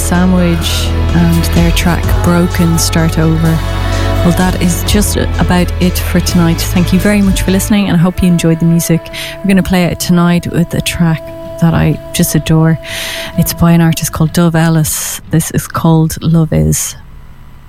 Sandwich and their track Broken Start Over. Well, that is just about it for tonight. Thank you very much for listening, and I hope you enjoyed the music. We're going to play it tonight with a track that I just adore. It's by an artist called Dove Ellis. This is called Love Is.